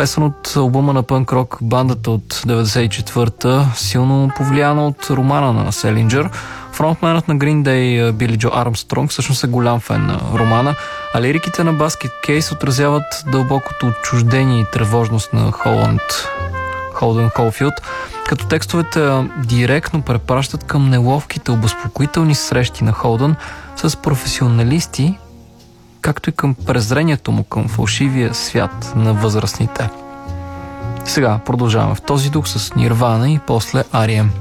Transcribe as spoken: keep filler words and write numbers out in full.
Песен от албума на пънк-рок бандата от деветдесет и четвърта, силно повлияна от романа на Селинджър. Фронтменът на Green Day Били Джо Армстронг всъщност е голям фен на романа, а лириките на Basket Case отразяват дълбокото отчуждение и тревожност на Холанд, Холден Холфилд, като текстовете директно препращат към неловките, обезпокоителни срещи на Холдън с професионалисти, както и към презрението му към фалшивия свят на възрастните. Сега продължаваме в този дух с Нирвана и после Арием.